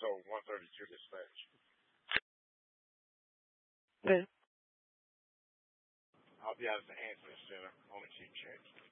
132 dispatch. Okay. I'll be out at the Anthony Center on a cheap check.